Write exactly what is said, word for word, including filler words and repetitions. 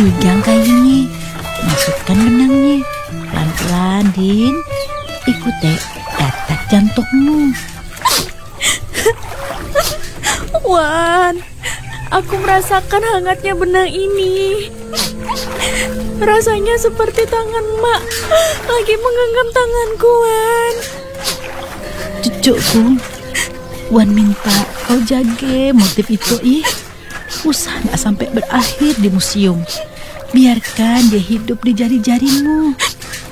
Pegang kayunya, masukkan benangnya. Pelan-pelan, Din. Ikuti detak jantungmu. Wan, aku merasakan hangatnya benang ini. Rasanya seperti tangan Mak lagi menggenggam tanganku, Wan. Cucuku, Wan minta kau jaga motif itu, ih. Usah gak sampai berakhir di museum. Biarkan dia hidup di jari-jarimu.